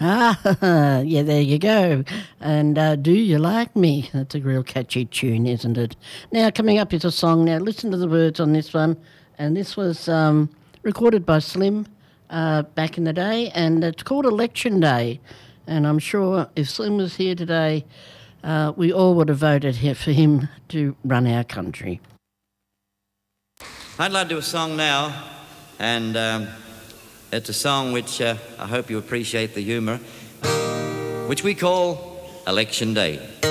Ah, yeah, there you go. And Do You Like Me? That's a real catchy tune, isn't it? Now, coming up is a song. Now, listen to the words on this one. And this was recorded by Slim back in the day, and it's called Election Day. And I'm sure if Slim was here today, we all would have voted for him to run our country. I'd like to do a song now, and it's a song which I hope you appreciate the humour, which we call Election Day.